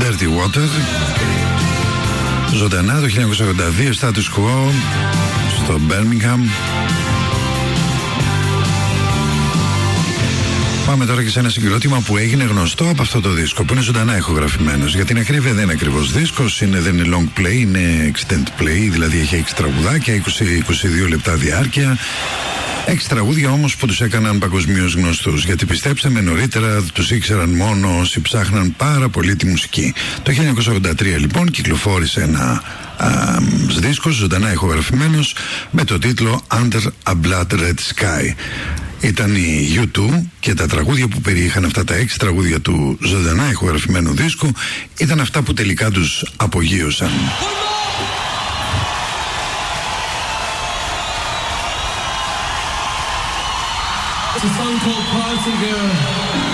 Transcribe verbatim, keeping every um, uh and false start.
Dirty Water. Ζωντανά το χίλια εννιακόσια ογδόντα δύο, status quo στο Birmingham. Πάμε τώρα και σε ένα συγκρότημα που έγινε γνωστό από αυτό το δίσκο, που είναι ζωντανά ηχογραφημένος. Για την ακρίβεια δεν είναι ακριβώς δίσκος, είναι, δεν είναι long play, είναι extend play, δηλαδή έχει έξι τραγουδάκια, είκοσι με είκοσι δύο λεπτά διάρκεια. Έξι τραγούδια όμως που τους έκαναν παγκοσμίως γνωστούς. Γιατί πιστέψτε με, νωρίτερα τους ήξεραν μόνο όσοι ψάχναν πάρα πολύ τη μουσική. Το χίλια εννιακόσια ογδόντα τρία λοιπόν κυκλοφόρησε ένα α, δίσκος ζωντανά ηχογραφημένος με το τίτλο Under a Blood Red Sky. Ήταν η γιου τού και τα τραγούδια που περιείχαν, αυτά τα έξι τραγούδια του ζωντανά ηχογραφημένου δίσκου, ήταν αυτά που τελικά τους απογείωσαν. It's a song called Party Girl.